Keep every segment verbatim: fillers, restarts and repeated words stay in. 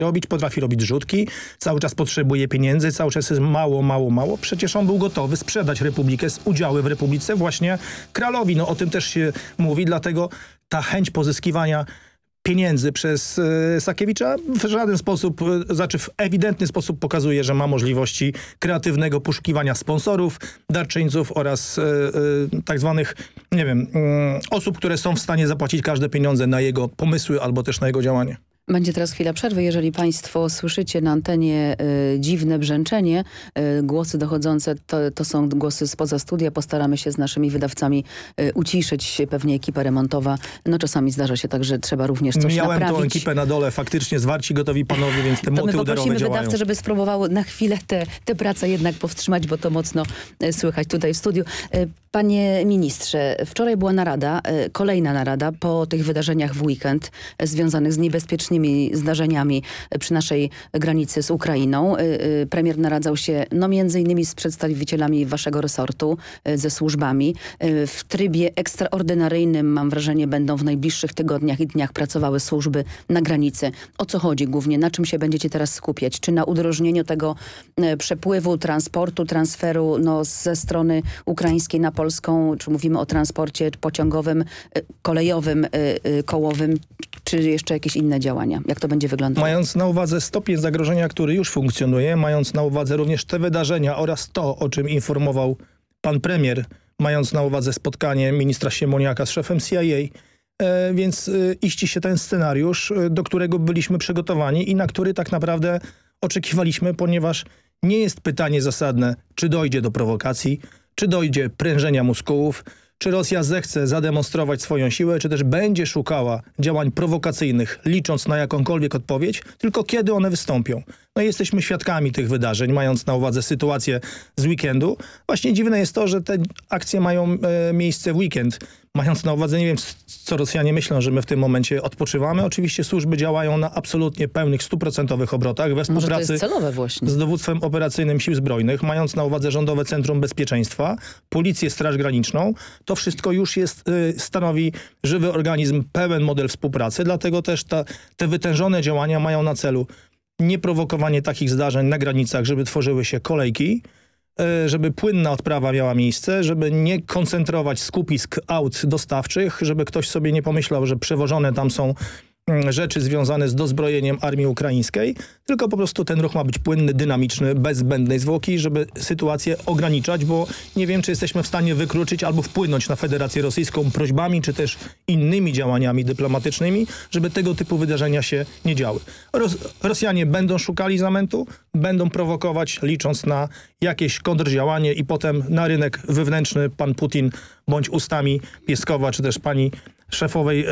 robić, potrafi robić rzutki, cały czas potrzebuje pieniędzy, cały czas jest mało, mało, mało. Przecież on był gotowy sprzedać Republikę, udziały w Republice właśnie Kralowi. No o tym też się mówi, dlatego ta chęć pozyskiwania pieniędzy przez e, Sakiewicza w żaden sposób, e, znaczy w ewidentny sposób pokazuje, że ma możliwości kreatywnego poszukiwania sponsorów, darczyńców oraz e, e, tak zwanych, nie wiem, e, osób, które są w stanie zapłacić każde pieniądze na jego pomysły albo też na jego działanie. Będzie teraz chwila przerwy. Jeżeli państwo słyszycie na antenie y, dziwne brzęczenie, y, głosy dochodzące, to, to są głosy spoza studia. Postaramy się z naszymi wydawcami y, uciszyć. Pewnie ekipa remontowa. No czasami zdarza się tak, że trzeba również coś Miałem naprawić. tą ekipę na dole, faktycznie zwarci, gotowi panowie, więc te to moty my uderowe poprosimy działają. wydawcę, żeby spróbował na chwilę te, te prace jednak powstrzymać, bo to mocno y, słychać tutaj w studiu. Y, Panie ministrze, wczoraj była narada, y, kolejna narada po tych wydarzeniach w weekend y, związanych z niebezpiecznymi zdarzeniami przy naszej granicy z Ukrainą. Premier naradzał się no między innymi z przedstawicielami waszego resortu, ze służbami. W trybie ekstraordynaryjnym, mam wrażenie, będą w najbliższych tygodniach i dniach pracowały służby na granicy. O co chodzi głównie? Na czym się będziecie teraz skupiać? Czy na udrożnieniu tego przepływu, transportu, transferu no, ze strony ukraińskiej na polską? Czy mówimy o transporcie pociągowym, kolejowym, kołowym? Czy jeszcze jakieś inne działania? Jak to będzie wyglądało? Mając na uwadze stopień zagrożenia, który już funkcjonuje, mając na uwadze również te wydarzenia oraz to, o czym informował pan premier, mając na uwadze spotkanie ministra Siemoniaka z szefem C I A, e, więc e, iści się ten scenariusz, e, do którego byliśmy przygotowani i na który tak naprawdę oczekiwaliśmy, ponieważ nie jest pytanie zasadne, czy dojdzie do prowokacji, czy dojdzie prężenia muskułów, czy Rosja zechce zademonstrować swoją siłę, czy też będzie szukała działań prowokacyjnych, licząc na jakąkolwiek odpowiedź, tylko kiedy one wystąpią. No i jesteśmy świadkami tych wydarzeń, mając na uwadze sytuację z weekendu. Właśnie dziwne jest to, że te akcje mają e, miejsce w weekend. Mając na uwadze, nie wiem, co Rosjanie myślą, że my w tym momencie odpoczywamy. Oczywiście służby działają na absolutnie pełnych, stuprocentowych obrotach we współpracy Może to jest celowe właśnie. z dowództwem operacyjnym Sił Zbrojnych, mając na uwadze Rządowe Centrum Bezpieczeństwa, Policję, Straż Graniczną. To wszystko już jest, y, stanowi żywy organizm, pełen model współpracy, dlatego też ta, te wytężone działania mają na celu nieprowokowanie takich zdarzeń na granicach, żeby tworzyły się kolejki, żeby płynna odprawa miała miejsce, żeby nie koncentrować skupisk aut dostawczych, żeby ktoś sobie nie pomyślał, że przewożone tam są rzeczy związane z dozbrojeniem armii ukraińskiej, tylko po prostu ten ruch ma być płynny, dynamiczny, bez zbędnej zwłoki, żeby sytuację ograniczać, bo nie wiem, czy jesteśmy w stanie wykluczyć albo wpłynąć na Federację Rosyjską prośbami, czy też innymi działaniami dyplomatycznymi, żeby tego typu wydarzenia się nie działy. Ros Rosjanie będą szukali zamętu, będą prowokować, licząc na jakieś kontrdziałanie i potem na rynek wewnętrzny pan Putin bądź ustami Pieskowa, czy też pani szefowej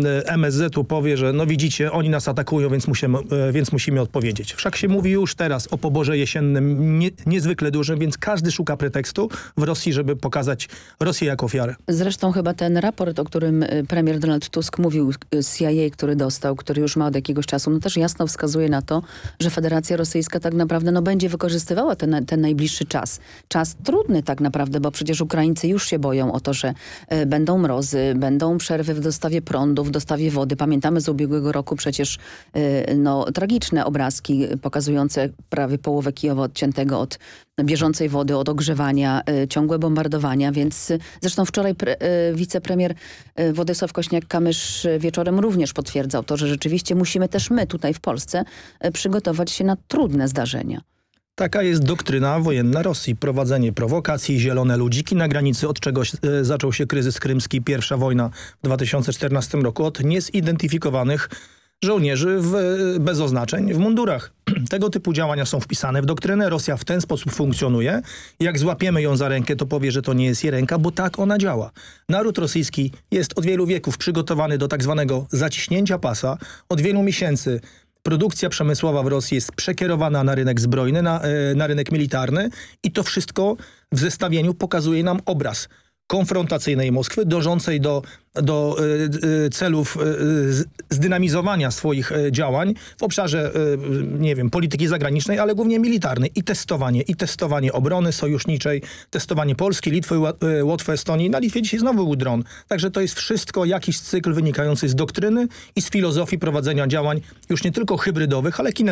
M S Z-u powie, że no widzicie, oni nas atakują, więc musimy, więc musimy odpowiedzieć. Wszak się mówi już teraz o poborze jesiennym nie, niezwykle dużym, więc każdy szuka pretekstu w Rosji, żeby pokazać Rosję jako ofiarę. Zresztą chyba ten raport, o którym premier Donald Tusk mówił, C I A, który dostał, który już ma od jakiegoś czasu, no też jasno wskazuje na to, że Federacja Rosyjska tak naprawdę no, będzie wykorzystywała ten, ten najbliższy czas. Czas trudny tak naprawdę, bo przecież Ukraińcy już się boją o to, że e, będą mrozy, będą przerwy w dostawie prądu, w dostawie wody. Pamiętamy z ubiegłego roku przecież y, no, tragiczne obrazki pokazujące prawie połowę Kijowa odciętego od bieżącej wody, od ogrzewania, y, ciągłe bombardowania, więc y, zresztą wczoraj pre, y, wicepremier y, Władysław Kośniak-Kamysz y, wieczorem również potwierdzał to, że rzeczywiście musimy też my tutaj w Polsce y, przygotować się na trudne zdarzenia. Taka jest doktryna wojenna Rosji. Prowadzenie prowokacji, zielone ludziki na granicy, od czego e, zaczął się kryzys krymski, pierwsza wojna w dwa tysiące czternastym roku, od niezidentyfikowanych żołnierzy w, bez oznaczeń w mundurach. Tego typu działania są wpisane w doktrynę. Rosja w ten sposób funkcjonuje. Jak złapiemy ją za rękę, to powie, że to nie jest jej ręka, bo tak ona działa. Naród rosyjski jest od wielu wieków przygotowany do tak zwanego zaciśnięcia pasa. Od wielu miesięcy produkcja przemysłowa w Rosji jest przekierowana na rynek zbrojny, na, na rynek militarny i to wszystko w zestawieniu pokazuje nam obraz konfrontacyjnej Moskwy, dążącej do, do y, y, celów y, zdynamizowania swoich y, działań w obszarze, y, nie wiem, polityki zagranicznej, ale głównie militarnej. I testowanie, i testowanie obrony sojuszniczej, testowanie Polski, Litwy, Ła- y, Łotwy, Estonii. Na Litwie dzisiaj znowu był dron. Także to jest wszystko jakiś cykl wynikający z doktryny i z filozofii prowadzenia działań już nie tylko hybrydowych, ale kinetycznych.